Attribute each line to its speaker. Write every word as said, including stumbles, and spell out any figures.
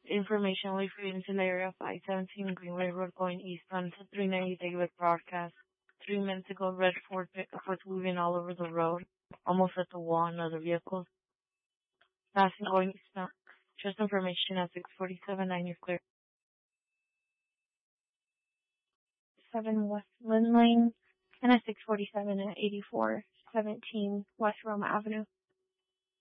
Speaker 1: Information only for units in the area of I seventeen Greenway Road going eastbound to three ninety David broadcast. Three minutes ago, red Ford pickup was moving all over the road, almost at the wall and other vehicles. Passing going eastbound. Just information at six forty-seven, nine, you're clear. seven West Lynn Lane, and at six forty-seven at eighty-four seventeen West Roma Avenue.